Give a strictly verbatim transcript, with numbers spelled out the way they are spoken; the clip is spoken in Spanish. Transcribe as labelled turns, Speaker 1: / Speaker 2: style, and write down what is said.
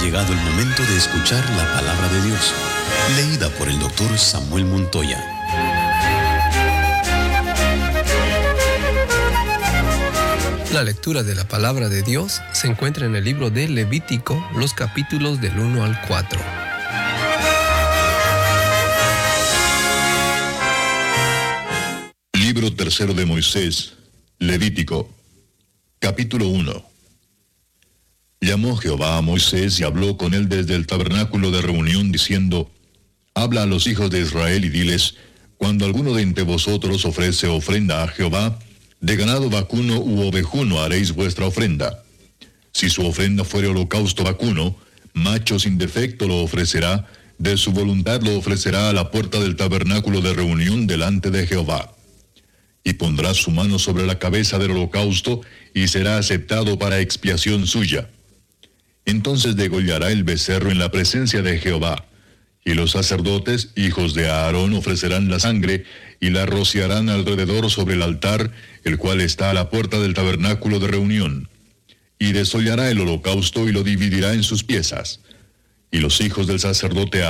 Speaker 1: llegado el momento de escuchar la palabra de Dios, leída por el doctor Samuel Montoya.
Speaker 2: La lectura de la palabra de Dios se encuentra en el libro de Levítico, los capítulos del uno al cuatro.
Speaker 3: Libro tercero de Moisés, Levítico, capítulo uno. Llamó Jehová a Moisés y habló con él desde el tabernáculo de reunión, diciendo: Habla a los hijos de Israel y diles: Cuando alguno de entre vosotros ofrece ofrenda a Jehová, de ganado vacuno u ovejuno haréis vuestra ofrenda. Si su ofrenda fuere holocausto vacuno, macho sin defecto lo ofrecerá, de su voluntad lo ofrecerá a la puerta del tabernáculo de reunión delante de Jehová. Y pondrá su mano sobre la cabeza del holocausto, y será aceptado para expiación suya. Entonces degollará el becerro en la presencia de Jehová, y los sacerdotes, hijos de Aarón, ofrecerán la sangre, y la rociarán alrededor sobre el altar, el cual está a la puerta del tabernáculo de reunión. Y desollará el holocausto, y lo dividirá en sus piezas. Y los hijos del sacerdote